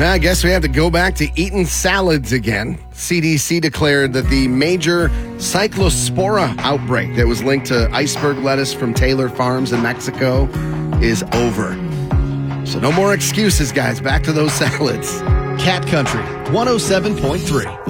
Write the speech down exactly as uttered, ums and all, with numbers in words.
I guess we have to go back to eating salads again. C D C declared that the major cyclospora outbreak that was linked to iceberg lettuce from Taylor Farms in Mexico is over. So no more excuses, guys. Back to those salads. Cat Country one oh seven point three.